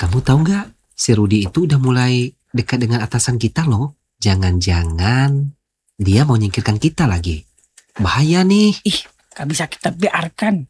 Kamu tahu nggak? Si Rudy itu udah mulai dekat dengan atasan kita loh. Jangan-jangan dia mau nyingkirkan kita lagi. Bahaya nih. Ih, gak bisa kita biarkan.